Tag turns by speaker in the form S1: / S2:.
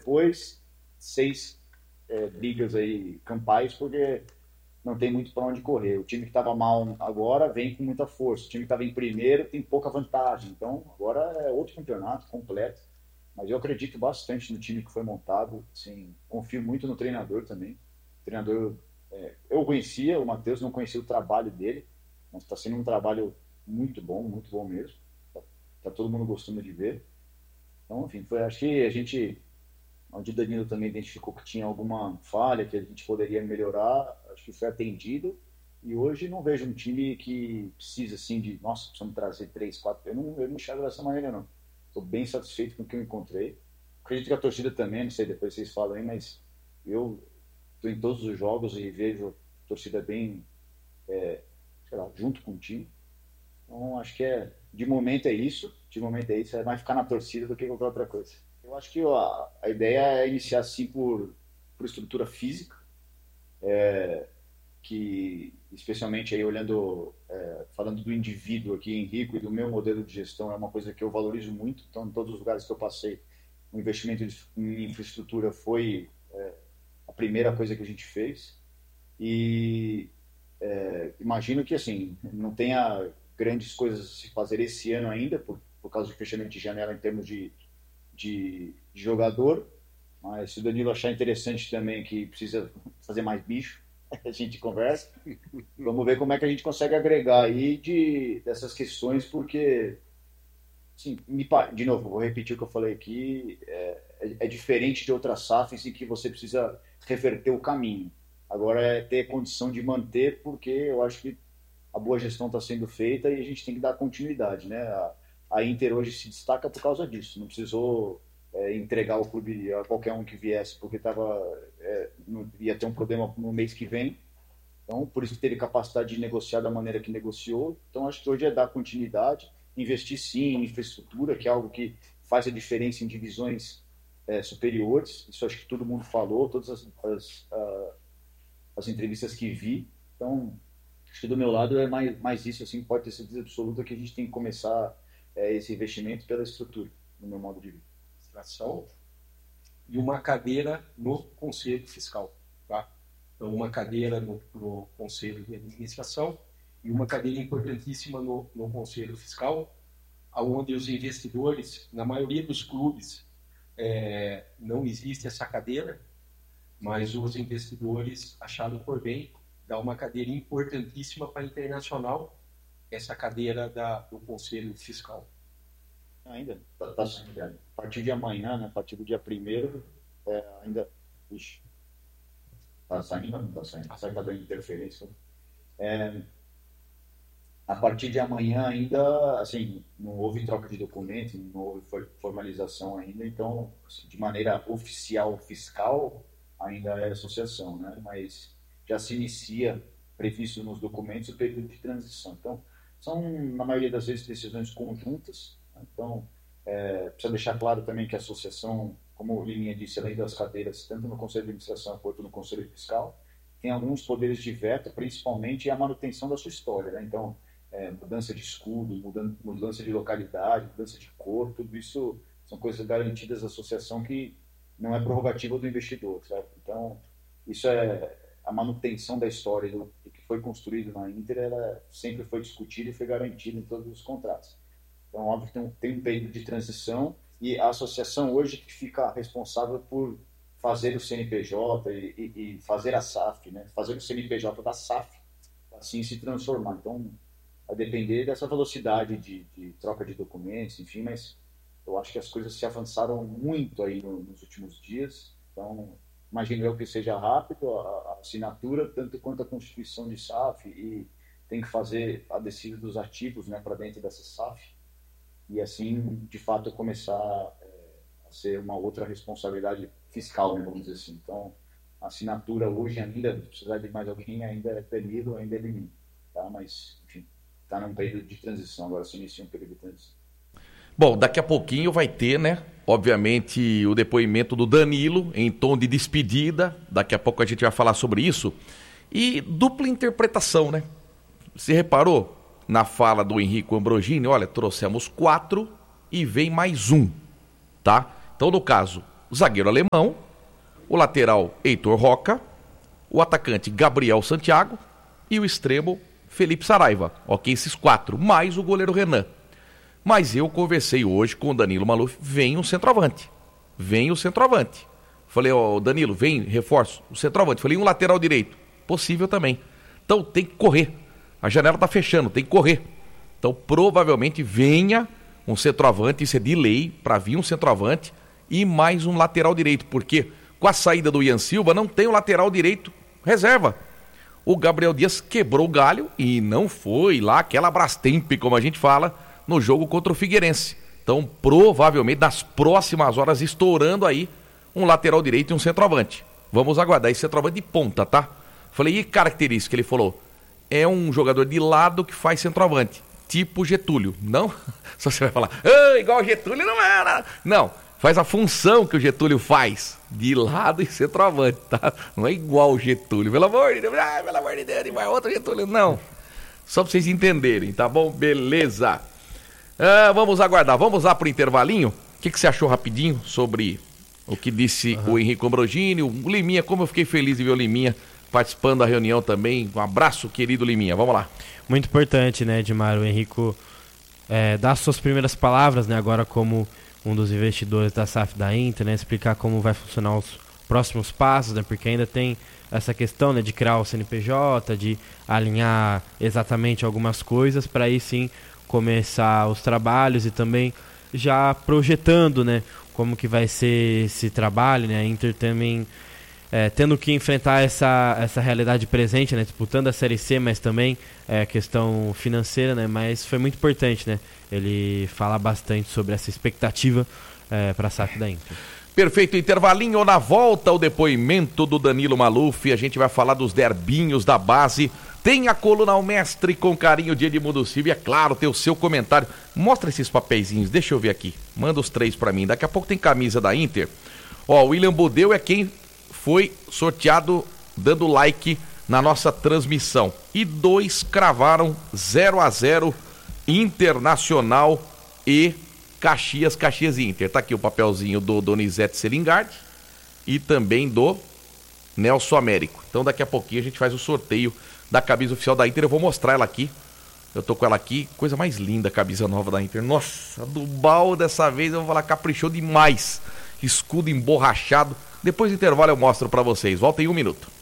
S1: depois 6 brigas aí campais, porque não tem muito para onde correr. O time que estava mal agora vem com muita força. O time que estava em primeiro tem pouca vantagem. Então, agora é outro campeonato completo. Mas eu acredito bastante no time que foi montado. Assim, confio muito no treinador também. O treinador, eu conhecia, o Matheus não conhecia o trabalho dele, mas está sendo um trabalho muito bom mesmo. Tá todo mundo gostando de ver. Então, enfim, acho que onde o Danilo também identificou que tinha alguma falha, que a gente poderia melhorar, acho que foi atendido. E hoje não vejo um time que precisa, assim, nossa, precisamos trazer 3, 4... Eu não enxergo dessa maneira, não. Estou bem satisfeito com o que eu encontrei. Acredito que a torcida também, não sei, depois vocês falam aí, mas eu estou em todos os jogos e vejo a torcida bem, sei lá, junto com o time. Então, acho que de momento é isso. De momento é isso, é mais ficar na torcida do que qualquer outra coisa. Eu acho que a ideia é iniciar, sim, por estrutura física, que, especialmente aí olhando, falando do indivíduo aqui, Henrico, e do meu modelo de gestão, é uma coisa que eu valorizo muito. Então, em todos os lugares que eu passei, o investimento em infraestrutura foi a primeira coisa que a gente fez. E imagino que, assim, não tenha grandes coisas a se fazer esse ano ainda, por causa do fechamento de janela em termos de jogador, mas se o Danilo achar interessante também que precisa fazer mais bicho, a gente conversa. Vamos ver como é que a gente consegue agregar aí dessas questões, porque, assim, de novo, vou repetir o que eu falei aqui, é diferente de outras SAFs em que você precisa reverter o caminho. Agora é ter condição de manter, porque eu acho que a boa gestão está sendo feita e a gente tem que dar continuidade, né? A Inter hoje se destaca por causa disso. Não precisou entregar o clube a qualquer um que viesse, porque ia ter um problema no mês que vem. Então, por isso que teve capacidade de negociar da maneira que negociou. Então, acho que hoje é dar continuidade, investir sim em infraestrutura, que é algo que faz a diferença em divisões superiores. Isso acho que todo mundo falou, todas as entrevistas que vi. Então, acho que do meu lado é mais isso, assim, pode ter certeza absoluta que a gente tem que começar esse investimento pela estrutura, no meu modo de ver.
S2: E uma cadeira no Conselho Fiscal, tá? Então, uma cadeira no Conselho de Administração e uma cadeira importantíssima no Conselho Fiscal, onde os investidores, na maioria dos clubes, não existe essa cadeira, mas os investidores acharam por bem dar uma cadeira importantíssima para a Internacional, essa cadeira do Conselho Fiscal.
S1: Ainda tá saindo, a partir de amanhã, né, a partir do dia 1º, ainda... Ixi, tá saindo ou não tá saindo? Sai tá dando interferência. A partir de amanhã ainda, assim, não houve troca de documentos, não houve formalização ainda, então, assim, de maneira oficial, fiscal, ainda é associação, né? Mas já se inicia, previsto nos documentos, o período de transição. Então, são, na maioria das vezes, decisões conjuntas. Então, precisa deixar claro também que a associação, como o Liminha disse, além das cadeiras, tanto no Conselho de Administração quanto no Conselho Fiscal, tem alguns poderes de veto, principalmente a manutenção da sua história, né? Então, mudança de escudo, mudança de localidade, mudança de cor, tudo isso são coisas garantidas da associação que não é prerrogativa do investidor, certo? Então, isso é a manutenção da história do que foi construído na Inter, ela sempre foi discutida e foi garantida em todos os contratos. Então, óbvio que tem um período de transição e a associação hoje que fica responsável por fazer o CNPJ e fazer a SAF, né? Fazer o CNPJ da SAF, assim se transformar. Então, vai depender dessa velocidade de troca de documentos, enfim, mas eu acho que as coisas se avançaram muito aí nos últimos dias. Então, imagino eu que seja rápido a assinatura, tanto quanto a constituição de SAF, e tem que fazer a descida dos ativos, né, para dentro dessa SAF, e assim, de fato, começar a ser uma outra responsabilidade fiscal, né, vamos dizer assim. Então, a assinatura hoje ainda, se precisar de mais alguém, ainda é Danilo, ainda é Liminha, tá? Mas, enfim, está num período de transição, agora se inicia um período de transição.
S3: Bom, daqui a pouquinho vai ter, né, obviamente, o depoimento do Danilo em tom de despedida. Daqui a pouco a gente vai falar sobre isso. E dupla interpretação, né? Você reparou na fala do Henrico Ambrogini? Olha, trouxemos 4 e vem mais um, tá? Então, no caso, o zagueiro alemão, o lateral Heitor Roca, o atacante Gabriel Santiago e o extremo Felipe Saraiva. Ok, esses 4, mais o goleiro Renan. Mas eu conversei hoje com o Danilo Maluf, vem um centroavante. Falei, Danilo, vem, reforço, o centroavante. Falei, um lateral direito. Possível também. Então tem que correr. A janela tá fechando, tem que correr. Então provavelmente venha um centroavante, isso é de lei, para vir um centroavante e mais um lateral direito. Porque com a saída do Ian Silva não tem o lateral direito reserva. O Gabriel Dias quebrou o galho e não foi lá aquela Brastemp, como a gente fala, no jogo contra o Figueirense. Então provavelmente nas próximas horas estourando aí um lateral direito e um centroavante. Vamos aguardar esse centroavante de ponta, tá? Falei, e característica? Ele falou, é um jogador de lado que faz centroavante, tipo Getúlio. Não? Só você vai falar, igual o Getúlio não era. Não, faz a função que o Getúlio faz, de lado e centroavante, tá? Não é igual o Getúlio, pelo amor de Deus, vai outro Getúlio. Não, só pra vocês entenderem, tá bom? Beleza. Vamos aguardar, vamos lá pro intervalinho. O que você achou rapidinho sobre o que disse o Henrique Ambrogini, o Liminha? Como eu fiquei feliz de ver o Liminha participando da reunião também. Um abraço, querido Liminha. Vamos lá.
S4: Muito importante, né, Edmar? O Henrico dar suas primeiras palavras, né, agora como um dos investidores da SAF da Inter, né, explicar como vai funcionar os próximos passos, né, porque ainda tem essa questão, né, de criar o CNPJ, de alinhar exatamente algumas coisas para aí sim começar os trabalhos e também já projetando, né, como que vai ser esse trabalho, né, a Inter também tendo que enfrentar essa realidade presente, né, disputando a Série C, mas também questão financeira, né, mas foi muito importante, né, ele fala bastante sobre essa expectativa para a SAF da Inter.
S3: Perfeito, intervalinho. Na volta o depoimento do Danilo Maluf, a gente vai falar dos derbinhos da base. Tem a coluna ao mestre com carinho de Edmundo Silva e, é claro, tem o seu comentário. Mostra esses papeizinhos, deixa eu ver aqui. Manda os 3 para mim. Daqui a pouco tem camisa da Inter. Ó, o William Budeu é quem foi sorteado dando like na nossa transmissão. E 2 cravaram 0-0 Internacional e Caxias e Inter. Tá aqui o papelzinho do Donizete Selingardi e também do Nelson Américo. Então daqui a pouquinho a gente faz o sorteio da camisa oficial da Inter. Eu vou mostrar ela aqui. Eu tô com ela aqui. Coisa mais linda a camisa nova da Inter. Nossa, do Bal dessa vez eu vou falar, caprichou demais. Escudo emborrachado. Depois do intervalo eu mostro pra vocês. Volta em 1 minuto.